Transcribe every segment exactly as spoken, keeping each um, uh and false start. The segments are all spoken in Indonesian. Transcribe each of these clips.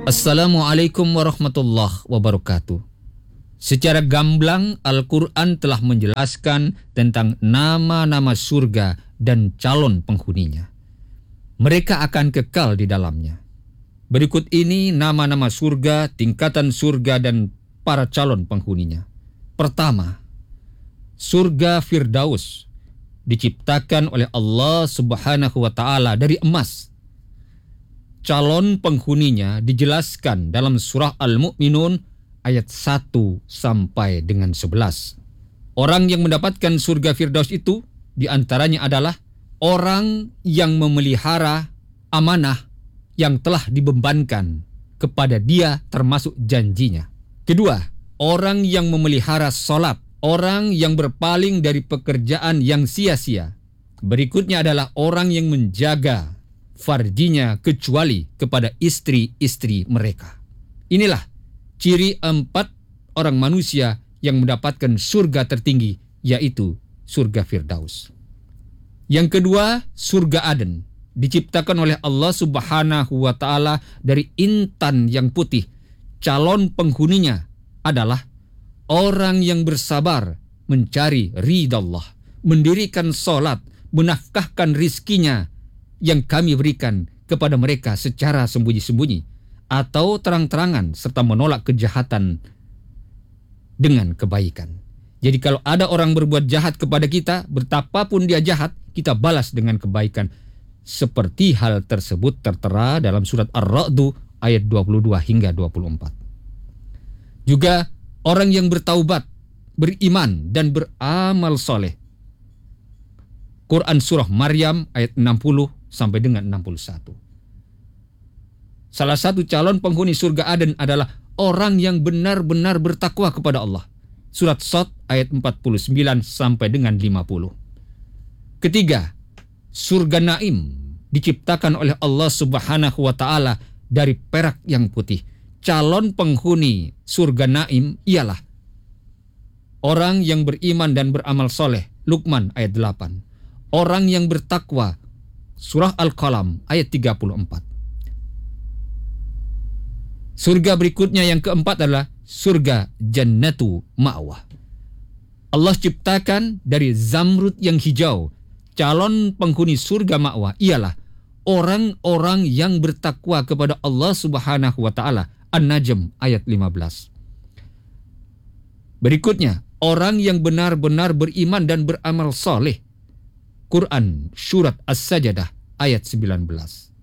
Assalamualaikum warahmatullahi wabarakatuh. Secara gamblang Al-Quran telah menjelaskan tentang nama-nama surga dan calon penghuninya. Mereka akan kekal di dalamnya. Berikut ini nama-nama surga, tingkatan surga dan para calon penghuninya. Pertama, surga Firdaus diciptakan oleh Allah Subhanahu wa taala dari emas. Calon penghuninya dijelaskan dalam surah Al-Mu'minun ayat satu sampai dengan sebelas. Orang yang mendapatkan surga Firdaus itu diantaranya adalah orang yang memelihara amanah yang telah dibebankan kepada dia termasuk janjinya. Kedua, orang yang memelihara salat, orang yang berpaling dari pekerjaan yang sia-sia. Berikutnya adalah orang yang menjaga farjinya kecuali kepada istri-istri mereka. Inilah ciri empat orang manusia yang mendapatkan surga tertinggi, yaitu surga Firdaus. Yang kedua, surga Aden diciptakan oleh Allah Subhanahu wa taala dari intan yang putih. Calon penghuninya adalah orang yang bersabar mencari ridha Allah, mendirikan salat, menafkahkan rizkinya yang kami berikan kepada mereka secara sembunyi-sembunyi atau terang-terangan, serta menolak kejahatan dengan kebaikan. Jadi kalau ada orang berbuat jahat kepada kita, betapapun dia jahat, kita balas dengan kebaikan. Seperti hal tersebut tertera dalam surat Ar-Ra'd ayat dua puluh dua hingga dua puluh empat. Juga orang yang bertaubat, beriman dan beramal soleh. Quran surah Maryam ayat enam puluh sampai dengan enam puluh satu. Salah satu calon penghuni surga Aden adalah orang yang benar-benar bertakwa kepada Allah. Surat Shad ayat empat puluh sembilan sampai dengan lima puluh. Ketiga, surga Naim diciptakan oleh Allah Subhanahu wa taala dari perak yang putih. Calon penghuni surga Naim ialah orang yang beriman dan beramal soleh. Luqman ayat delapan. Orang yang bertakwa. Surah Al-Qalam ayat tiga puluh empat. Surga berikutnya yang keempat adalah surga Jannatu Ma'wah. Allah ciptakan dari zamrud yang hijau. Calon penghuni surga Ma'wah ialah orang-orang yang bertakwa kepada Allah Subhanahu wa taala. An-Najm ayat lima belas. Berikutnya, orang yang benar-benar beriman dan beramal soleh. Quran surat As-Sajdah ayat sembilan belas.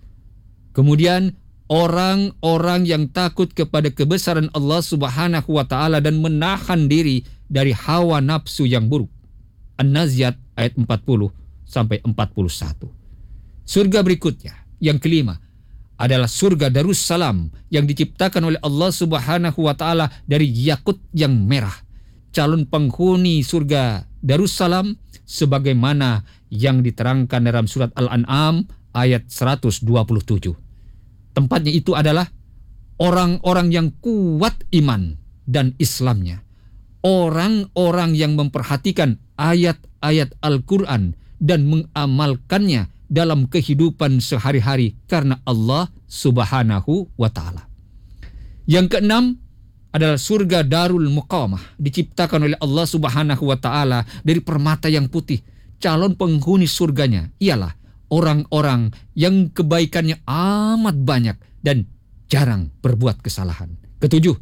Kemudian orang-orang yang takut kepada kebesaran Allah Subhanahu wa taala dan menahan diri dari hawa nafsu yang buruk. An-Naziat ayat empat puluh sampai empat puluh satu. Surga berikutnya yang kelima adalah surga Darussalam yang diciptakan oleh Allah Subhanahu wa taala dari yakut yang merah. Calon penghuni surga Darussalam sebagaimana yang diterangkan dalam surat Al-An'am ayat seratus dua puluh tujuh. Tempatnya itu adalah orang-orang yang kuat iman dan Islamnya. Orang-orang yang memperhatikan ayat-ayat Al-Quran dan mengamalkannya dalam kehidupan sehari-hari karena Allah Subhanahu wa taala. Yang keenam adalah surga Darul Muqamah diciptakan oleh Allah Subhanahu wa taala dari permata yang putih. Calon penghuni surganya ialah orang-orang yang kebaikannya amat banyak dan jarang berbuat kesalahan. Ketujuh,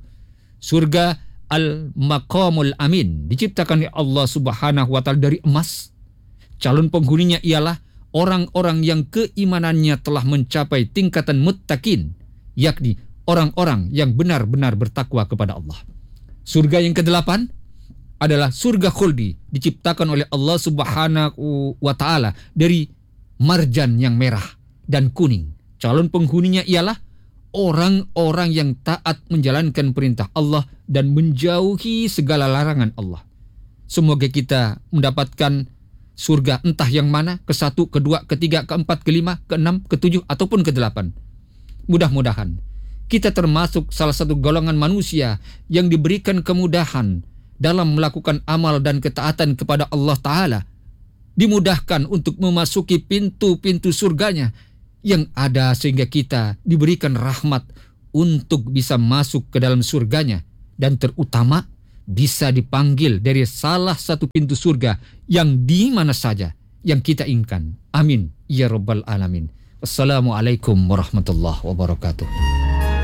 surga Al-Maqamul Amin diciptakan oleh Allah Subhanahu wa taala dari emas. Calon penghuninya ialah orang-orang yang keimanannya telah mencapai tingkatan muttaqin, yakni orang-orang yang benar-benar bertakwa kepada Allah. Surga yang kedelapan adalah surga khuldi diciptakan oleh Allah Subhanahu wa taala dari marjan yang merah dan kuning. Calon penghuninya ialah orang-orang yang taat menjalankan perintah Allah dan menjauhi segala larangan Allah. Semoga kita mendapatkan surga entah yang mana, ke satu, kedua, ketiga, keempat, kelima, keenam, ketujuh, ataupun kedelapan. Mudah-mudahan kita termasuk salah satu golongan manusia yang diberikan kemudahan dalam melakukan amal dan ketaatan kepada Allah Ta'ala. Dimudahkan untuk memasuki pintu-pintu surganya yang ada sehingga kita diberikan rahmat untuk bisa masuk ke dalam surganya, dan terutama bisa dipanggil dari salah satu pintu surga yang di mana saja yang kita inginkan. Amin ya rabbal alamin. Wassalamualaikum warahmatullahi wabarakatuh.